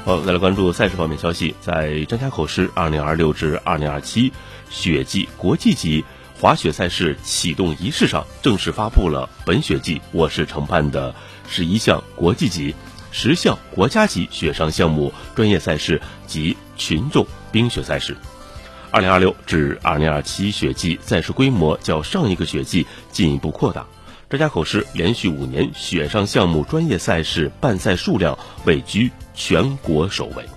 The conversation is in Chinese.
再来关注赛事方面消息，在张家口市2026至2027雪季国际级滑雪赛事启动仪式上，正式发布了本雪季我市承办的11项国际级、10项国家级雪上项目专业赛事及群众冰雪赛事。2026至2027雪季赛事规模较上一个雪季进一步扩大，张家口市连续5年雪上项目专业赛事办赛数量位居全国首位。